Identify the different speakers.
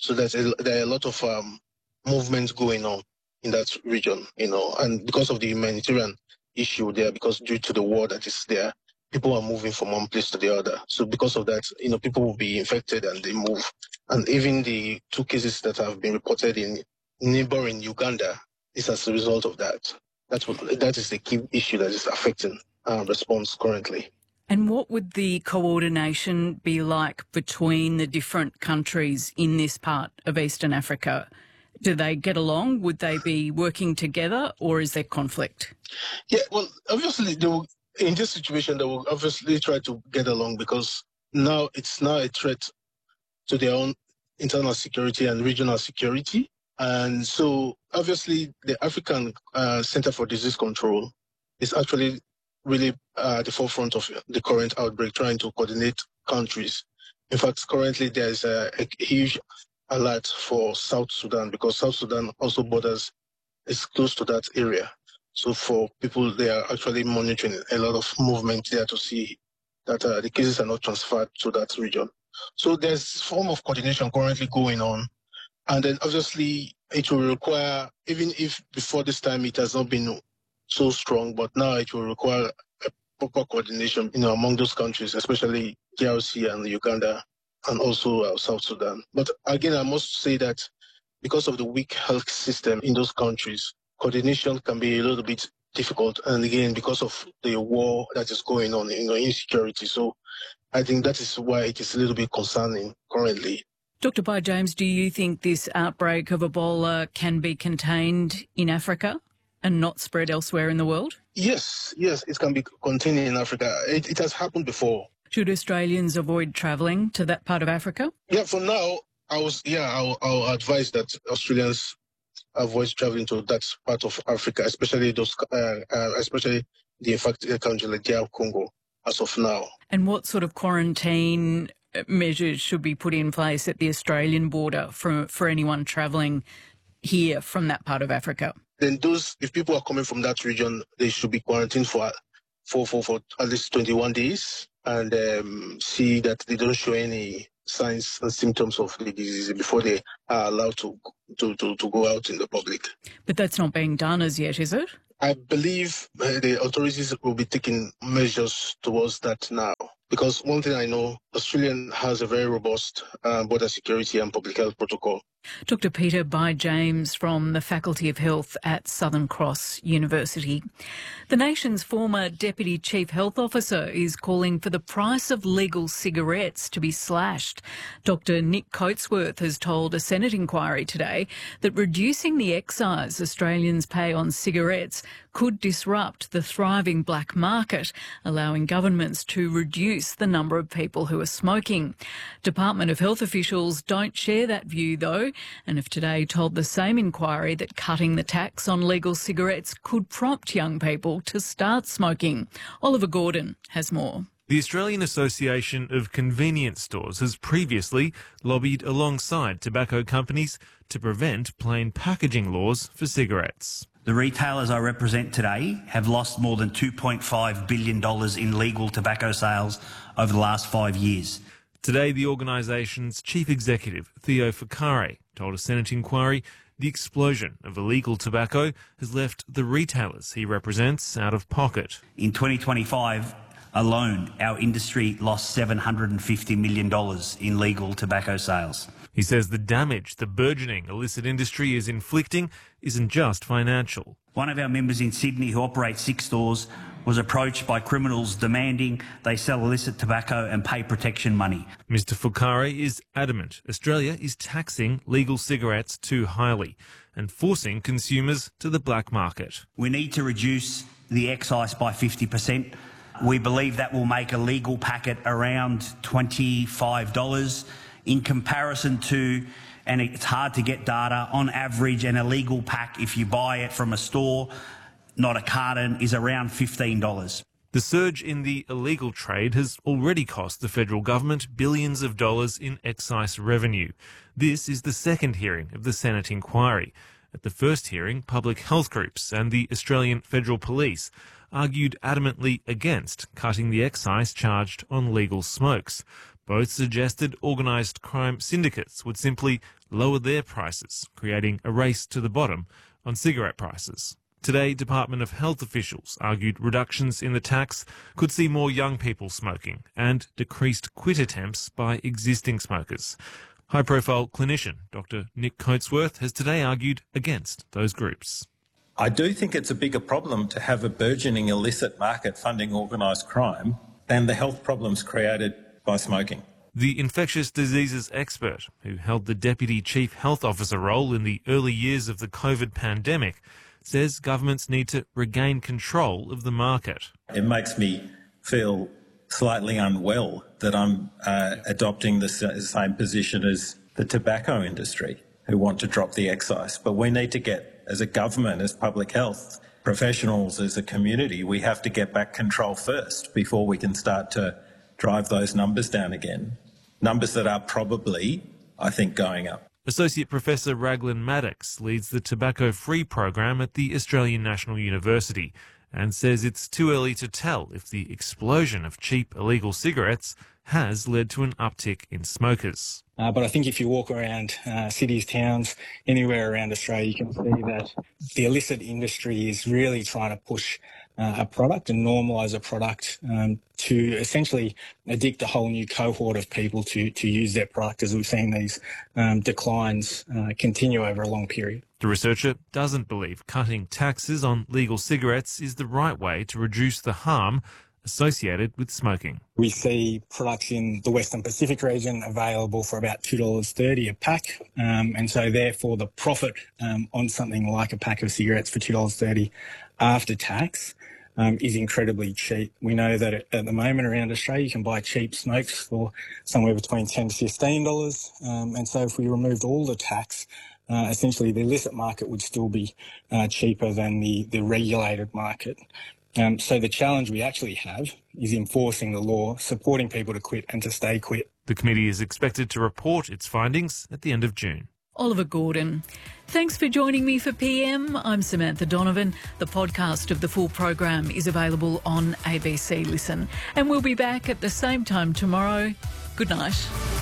Speaker 1: So there are a lot of movements going on in that region, and because of the humanitarian issue there, because due to the war that is there, people are moving from one place to the other. So because of that, people will be infected and they move. And even the 2 cases that have been reported in neighboring Uganda is as a result of that. That is the key issue that is affecting response currently.
Speaker 2: And what would the coordination be like between the different countries in this part of Eastern Africa? Do they get along? Would they be working together, or is there conflict?
Speaker 1: Yeah, well, obviously, in this situation, they will obviously try to get along because now it's a threat to their own internal security and regional security. And so, obviously, the African Center for Disease Control is actually really at the forefront of the current outbreak, trying to coordinate countries. In fact, currently, there's a huge alert for South Sudan because South Sudan also is close to that area. So for people, they are actually monitoring a lot of movement there to see that the cases are not transferred to that region. So there's a form of coordination currently going on. And then obviously it will require, even if before this time it has not been so strong, but now it will require a proper coordination, among those countries, especially DRC and Uganda and also South Sudan. But again, I must say that because of the weak health system in those countries, coordination can be a little bit difficult. And again, because of the war that is going on, insecurity. So I think that is why it is a little bit concerning currently.
Speaker 2: Dr. Bai James, do you think this outbreak of Ebola can be contained in Africa and not spread elsewhere in the world?
Speaker 1: Yes, it can be contained in Africa. It has happened before.
Speaker 2: Should Australians avoid travelling to that part of Africa?
Speaker 1: Yeah, for now, I'll advise that Australians avoid traveling to that part of Africa, especially especially the infected country like DR Congo, as of now.
Speaker 2: And what sort of quarantine measures should be put in place at the Australian border for anyone travelling here from that part of Africa?
Speaker 1: Then if people are coming from that region, they should be quarantined for at least 21 days and see that they don't show any signs and symptoms of the disease before they are allowed to go out in the public.
Speaker 2: But that's not being done as yet, is it?
Speaker 1: I believe the authorities will be taking measures towards that now. Because one thing I know, Australia has a very robust border security and public health protocol.
Speaker 2: Dr. Peter Bai James from the Faculty of Health at Southern Cross University. The nation's former Deputy Chief Health Officer is calling for the price of legal cigarettes to be slashed. Dr. Nick Coatsworth has told a Senate inquiry today that reducing the excise Australians pay on cigarettes could disrupt the thriving black market, allowing governments to reduce the number of people who are smoking. Department of Health officials don't share that view, though, and have today told the same inquiry that cutting the tax on legal cigarettes could prompt young people to start smoking. Oliver Gordon has more.
Speaker 3: The Australian Association of Convenience Stores has previously lobbied alongside tobacco companies to prevent plain packaging laws for cigarettes.
Speaker 4: The retailers I represent today have lost more than $2.5 billion in legal tobacco sales over the last 5 years.
Speaker 3: Today, the organisation's chief executive, Theo Fukare, told a Senate inquiry the explosion of illegal tobacco has left the retailers he represents out of pocket.
Speaker 4: In 2025 alone, our industry lost $750 million in legal tobacco sales.
Speaker 3: He says the damage the burgeoning illicit industry is inflicting isn't just financial.
Speaker 4: One of our members in Sydney, who operates 6 stores, was approached by criminals demanding they sell illicit tobacco and pay protection money.
Speaker 3: Mr Fukare is adamant Australia is taxing legal cigarettes too highly and forcing consumers to the black market.
Speaker 4: We need to reduce the excise by 50%. We believe that will make a legal packet around $25 in comparison to, and it's hard to get data, on average an illegal pack, if you buy it from a store, not a carton, is around $15.
Speaker 3: The surge in the illegal trade has already cost the federal government billions of dollars in excise revenue. This is the second hearing of the Senate inquiry. At the first hearing, public health groups and the Australian Federal Police argued adamantly against cutting the excise charged on legal smokes. Both suggested organised crime syndicates would simply lower their prices, creating a race to the bottom on cigarette prices. Today, Department of Health officials argued reductions in the tax could see more young people smoking and decreased quit attempts by existing smokers. High-profile clinician Dr. Nick Coatsworth has today argued against those groups.
Speaker 5: I do think it's a bigger problem to have a burgeoning illicit market funding organised crime than the health problems created by smoking.
Speaker 3: The infectious diseases expert, who held the Deputy Chief Health Officer role in the early years of the COVID pandemic, says governments need to regain control of the market.
Speaker 5: It makes me feel slightly unwell that I'm adopting the same position as the tobacco industry, who want to drop the excise. But we need to get, as a government, as public health professionals, as a community, we have to get back control first before we can start to drive those numbers down again. Numbers that are probably, I think, going up.
Speaker 3: Associate Professor Raglan Maddox leads the tobacco-free program at the Australian National University and says it's too early to tell if the explosion of cheap illegal cigarettes has led to an uptick in smokers.
Speaker 6: But I think if you walk around cities, towns, anywhere around Australia, you can see that the illicit industry is really trying to push a product and normalise a product to essentially addict a whole new cohort of people to use their product, as we've seen these declines continue over a long period.
Speaker 3: The researcher doesn't believe cutting taxes on legal cigarettes is the right way to reduce the harm associated with smoking.
Speaker 6: We see products in the Western Pacific region available for about $2.30 a pack, and so therefore the profit on something like a pack of cigarettes for $2.30 after tax is incredibly cheap. We know that at the moment around Australia you can buy cheap smokes for somewhere between $10 to $15, and so if we removed all the tax, essentially the illicit market would still be cheaper than the regulated market. So the challenge we actually have is enforcing the law, supporting people to quit and to stay quit.
Speaker 3: The committee is expected to report its findings at the end of June.
Speaker 2: Oliver Gordon. Thanks for joining me for PM. I'm Samantha Donovan. The podcast of the full program is available on ABC Listen. And we'll be back at the same time tomorrow. Good night.